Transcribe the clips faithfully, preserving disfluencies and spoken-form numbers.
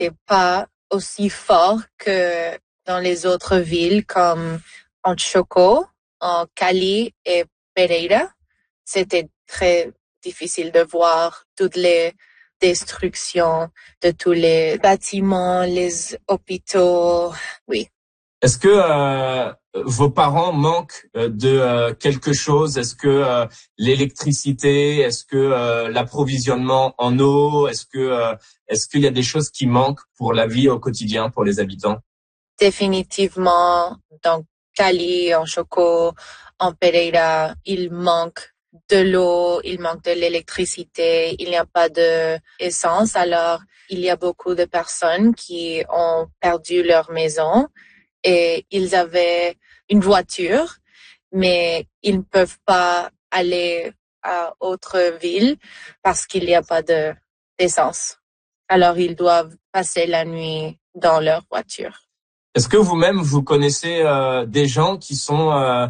c'est pas aussi fort que dans les autres villes comme en Chocó, en Cali et Pereira. C'était très difficile de voir toutes les destructions de tous les bâtiments, les hôpitaux. Oui. Est-ce que euh, vos parents manquent euh, de euh, quelque chose? Est-ce que euh, l'électricité, est-ce que euh, l'approvisionnement en eau, est-ce que euh, est-ce qu'il y a des choses qui manquent pour la vie au quotidien pour les habitants? Définitivement, dans Cali, en Chocó, en Pereira, il manque de l'eau, il manque de l'électricité, il n'y a pas d'essence. Alors, il y a beaucoup de personnes qui ont perdu leur maison et ils avaient une voiture, mais ils ne peuvent pas aller à autre ville parce qu'il n'y a pas de d'essence. Alors, ils doivent passer la nuit dans leur voiture. Est-ce que vous-même, vous connaissez euh, des gens qui sont euh, euh,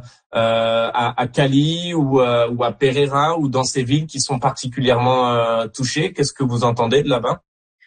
à, à Cali ou, euh, ou à Pereira ou dans ces villes qui sont particulièrement euh, touchées? Qu'est-ce que vous entendez de là-bas?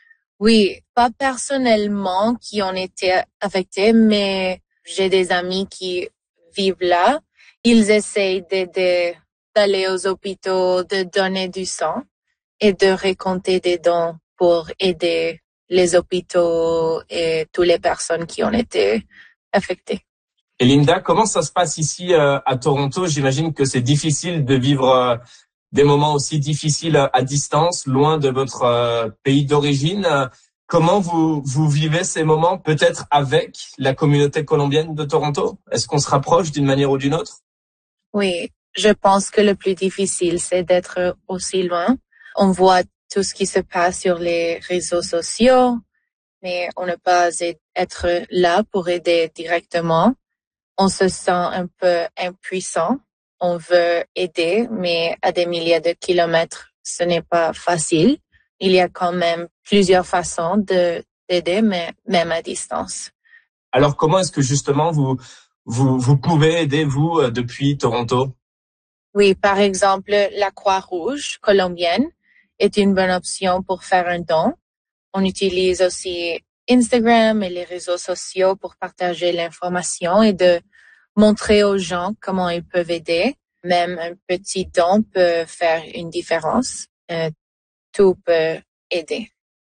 Oui, pas personnellement qui ont été affectés, mais j'ai des amis qui vivent là. Ils essayent d'aider, d'aller aux hôpitaux, de donner du sang et de récolter des dons pour aider les hôpitaux et toutes les personnes qui ont été affectées. Et Linda, comment ça se passe ici euh, à Toronto? J'imagine que c'est difficile de vivre euh, des moments aussi difficiles à, à distance, loin de votre euh, pays d'origine. Euh, Comment vous, vous vivez ces moments, peut-être avec la communauté colombienne de Toronto? Est-ce qu'on se rapproche d'une manière ou d'une autre? Oui, je pense que le plus difficile, c'est d'être aussi loin. On voit tout ce qui se passe sur les réseaux sociaux, mais on ne peut pas être là pour aider directement. On se sent un peu impuissant. On veut aider, mais à des milliers de kilomètres, ce n'est pas facile. Il y a quand même plusieurs façons de d'aider, mais même à distance. Alors, comment est-ce que justement vous vous, vous pouvez aider, vous, euh, depuis Toronto? Oui, par exemple, la Croix-Rouge colombienne est une bonne option pour faire un don. On utilise aussi Instagram et les réseaux sociaux pour partager l'information et de montrer aux gens comment ils peuvent aider. Même un petit don peut faire une différence. Euh, tout peut aider.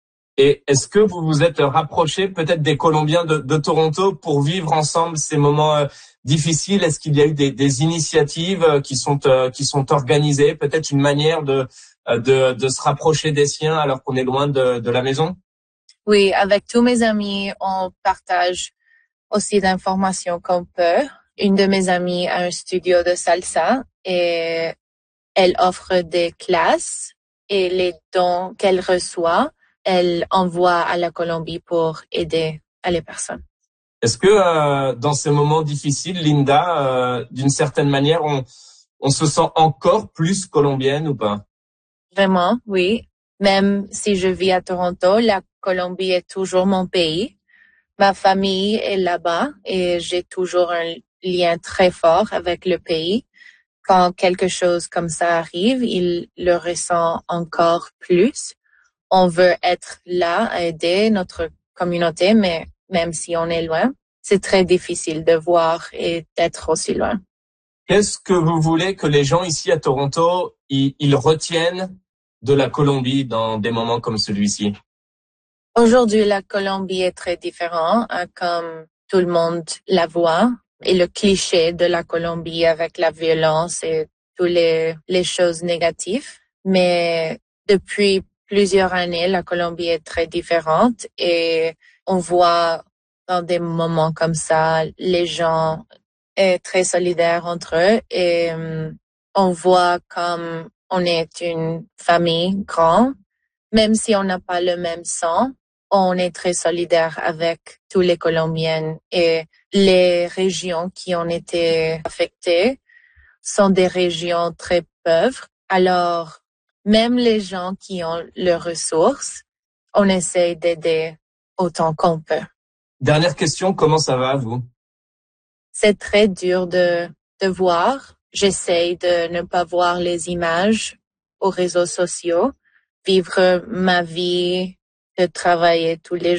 Et est-ce que vous vous êtes rapproché peut-être des Colombiens de, de Toronto pour vivre ensemble ces moments euh, difficiles? Est-ce qu'il y a eu des, des initiatives euh, qui sont euh, qui sont organisées? Peut-être une manière de, euh, de de se rapprocher des siens alors qu'on est loin de, de la maison? Oui, avec tous mes amis, on partage aussi d'informations qu'on peut. Une de mes amies a un studio de salsa et elle offre des classes et les dons qu'elle reçoit, elle envoie à la Colombie pour aider à les personnes. Est-ce que euh, dans ces moments difficiles, Linda, euh, d'une certaine manière, on on se sent encore plus colombienne ou pas? Vraiment, oui. Même si je vis à Toronto, la Colombie est toujours mon pays. Ma famille est là-bas et j'ai toujours un lien très fort avec le pays. Quand quelque chose comme ça arrive, il le ressent encore plus. On veut être là à aider notre communauté, mais même si on est loin, c'est très difficile de voir et d'être aussi loin. Qu'est-ce que vous voulez que les gens ici à Toronto, ils, ils retiennent de la Colombie dans des moments comme celui-ci? Aujourd'hui, la Colombie est très différente, hein, comme tout le monde la voit. Et le cliché de la Colombie avec la violence et toutes les, les choses négatives. Mais depuis plusieurs années, la Colombie est très différente et on voit dans des moments comme ça, les gens sont très solidaires entre eux et um, on voit comme on est une famille grande, même si on n'a pas le même sang. On est très solidaire avec tous les Colombiens et les régions qui ont été affectées sont des régions très pauvres. Alors, même les gens qui ont leurs ressources, on essaie d'aider autant qu'on peut. Dernière question, comment ça va, vous? C'est très dur de, de voir. J'essaie de ne pas voir les images aux réseaux sociaux, vivre ma vie, de travailler tous les jours.